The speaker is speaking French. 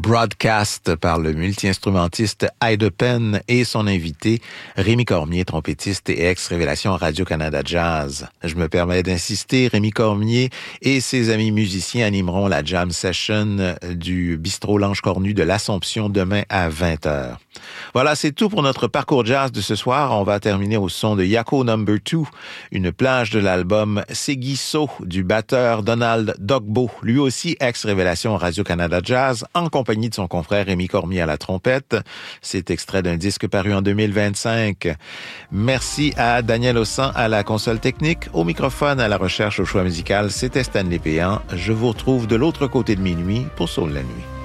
Broadcast par le multi-instrumentiste Ida Penn et son invité Rémi Cormier, trompettiste et ex-Révélation Radio-Canada Jazz. Je me permets d'insister, Rémi Cormier et ses amis musiciens animeront la jam session du bistrot L'Ange Cornu de l'Assomption demain à 20h. Voilà, c'est tout pour notre parcours jazz de ce soir. On va terminer au son de Yako No. 2, une plage de l'album Seguiso du batteur Donald Dogbo, lui aussi ex-Révélation Radio-Canada Jazz, en compagnie de son confrère Rémi Cormier à la trompette. C'est extrait d'un disque paru en 2025. Merci à Daniel Ossan à la console technique, au microphone, à la recherche au choix musical. C'était Stanley Péan. Je vous retrouve de l'autre côté de minuit pour Soul la nuit.